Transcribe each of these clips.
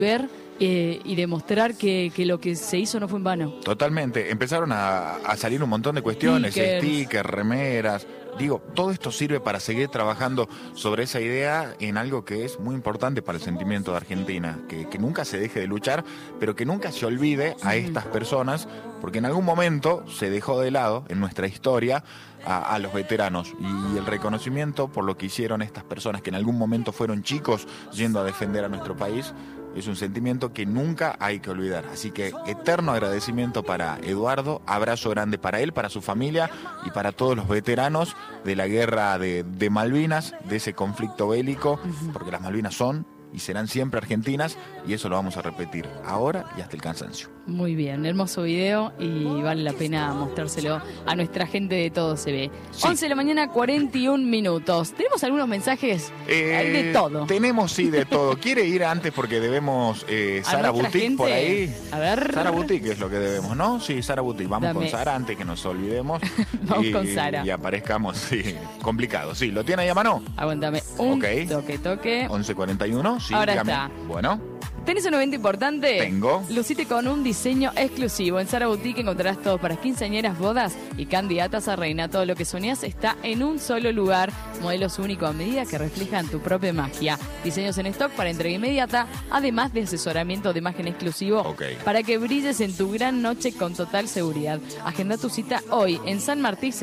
ver y demostrar que lo que se hizo no fue en vano. Totalmente. Empezaron a salir un montón de cuestiones, stickers, remeras. Digo, todo esto sirve para seguir trabajando sobre esa idea en algo que es muy importante para el sentimiento de Argentina, que nunca se deje de luchar, pero que nunca se olvide a estas personas, porque en algún momento se dejó de lado en nuestra historia a los veteranos, y el reconocimiento por lo que hicieron estas personas que en algún momento fueron chicos yendo a defender a nuestro país es un sentimiento que nunca hay que olvidar. Así que eterno agradecimiento para Eduardo, abrazo grande para él, para su familia y para todos los veteranos de la guerra de Malvinas, de ese conflicto bélico, porque las Malvinas son y serán siempre argentinas, y eso lo vamos a repetir ahora y hasta el cansancio. Muy bien, hermoso video y vale la pena mostrárselo a nuestra gente de Todo Se Ve. Sí. 11 de la mañana, 41 minutos. ¿Tenemos algunos mensajes? Hay de todo. Tenemos, sí, de todo. ¿Quiere ir antes porque debemos Sara Boutique gente? Por ahí? A ver. Sara Boutique es lo que debemos, ¿no? Sí, Sara Boutique. Vamos con Sara antes que nos olvidemos. Vamos con Sara. Y aparezcamos, sí, complicado. Sí, ¿lo tiene ahí a mano? Aguántame un toque. 11:41. Sí, ahora dígame. Está. Bueno. ¿Tenés un evento importante? Tengo. Lucite con un diseño exclusivo. En Sara Boutique encontrarás todo para quinceañeras, bodas y candidatas a reina. Todo lo que soñás está en un solo lugar. Modelos únicos a medida que reflejan tu propia magia. Diseños en stock para entrega inmediata, además de asesoramiento de imagen exclusivo para que brilles en tu gran noche con total seguridad. Agenda tu cita hoy en San Martín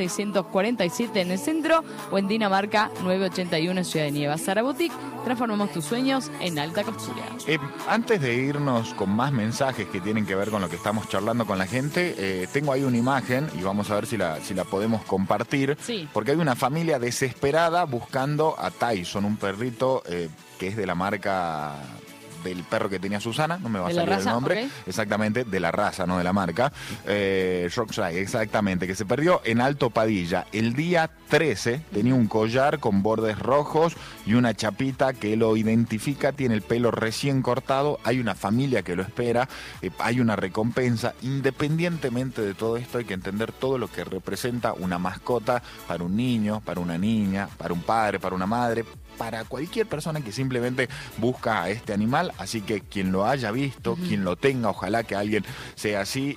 647 en el centro o en Dinamarca 981 en Ciudad de Nieva. Sara Boutique, transformamos tus sueños en alta costura. Antes de irnos con más mensajes que tienen que ver con lo que estamos charlando con la gente, tengo ahí una imagen y vamos a ver si la podemos compartir. Sí. Porque hay una familia desesperada buscando a Tyson, un perrito que es de la marca del perro que tenía Susana, no me va a salir el nombre, exactamente, de la raza, no de la marca, Shropshire, exactamente, que se perdió en Alto Padilla. El día 13 tenía un collar con bordes rojos y una chapita que lo identifica, tiene el pelo recién cortado, hay una familia que lo espera, hay una recompensa. Independientemente de todo esto, hay que entender todo lo que representa una mascota para un niño, para una niña, para un padre, para una madre, para cualquier persona que simplemente busca a este animal. Así que quien lo haya visto, quien lo tenga, ojalá que alguien sea así,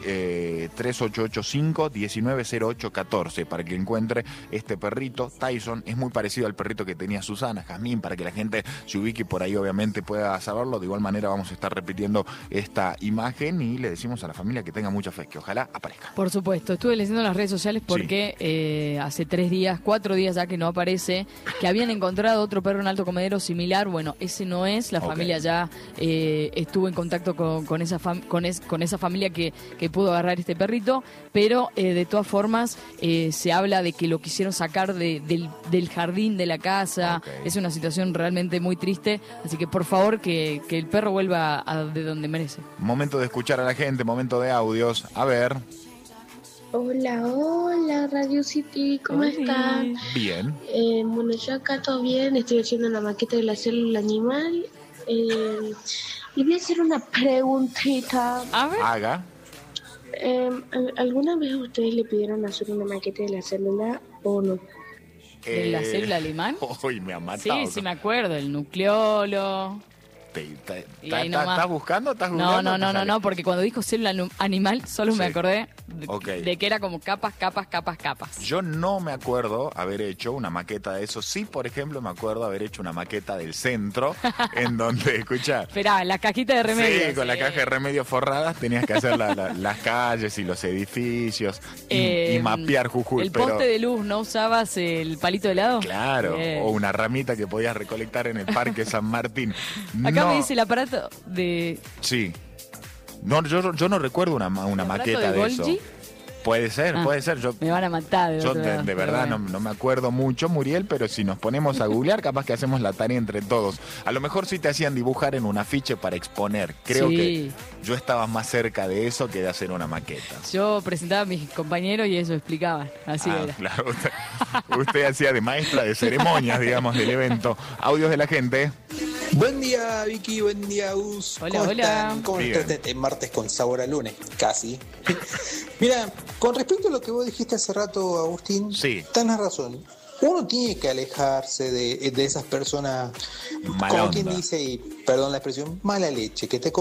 3885-190814 para que encuentre este perrito. Tyson es muy parecido al perrito que tenía Susana, Jazmín, para que la gente se ubique por ahí, obviamente pueda saberlo. De igual manera vamos a estar repitiendo esta imagen y le decimos a la familia que tenga mucha fe, que ojalá aparezca. Por supuesto, estuve leyendo en las redes sociales porque hace 4 días ya que no aparece, que habían encontrado otro perro en Alto Comedero similar. Bueno, ese no es, la familia ya estuvo en contacto con esa familia que pudo agarrar este perrito, pero de todas formas se habla de que lo quisieron sacar del jardín de la casa. Es una situación realmente muy triste, así que por favor que el perro vuelva de donde merece. Momento de escuchar a la gente, momento de audios, a ver. Hola, Radio City, ¿cómo están? Bien. Bueno, yo acá todo bien, estoy haciendo la maqueta de la célula animal. Y voy a hacer una preguntita. A ver. Haga. ¿Alguna vez ustedes le pidieron hacer una maqueta de la célula o no? ¿De la célula animal? Uy, me ha matado. Sí, me acuerdo, el nucleolo. ¿Estás buscando? No, porque cuando dijo célula animal solo me acordé de que era como capas. Yo no me acuerdo haber hecho una maqueta de eso. Sí, por ejemplo, me acuerdo haber hecho una maqueta del centro en donde, escuchá. Esperá, la cajita de remedios. Sí, con la caja de remedios forradas tenías que hacer las calles y los edificios y mapear Jujuy. El poste de luz, ¿no usabas el palito de helado? Claro, o una ramita que podías recolectar en el Parque San Martín. Acá me dice el aparato de... Sí. No, yo no recuerdo una maqueta de eso. Puede ser. Me van a matar. Yo de verdad no me acuerdo mucho, Muriel, pero si nos ponemos a googlear, capaz que hacemos la tarea entre todos. A lo mejor sí te hacían dibujar en un afiche para exponer. Creo que yo estaba más cerca de eso que de hacer una maqueta. Yo presentaba a mis compañeros y eso explicaban. Así era. Claro, usted hacía de maestra de ceremonias, digamos, del evento. Audios de la gente. Buen día, Vicky, buen día, Gus. Hola. ¿Cómo están este martes con sabor a lunes? Casi. Mira, con respecto a lo que vos dijiste hace rato, Agustín, tenés razón. uno tiene que alejarse de esas personas, Mala como onda. quien dice, y perdón la expresión, mala leche, que te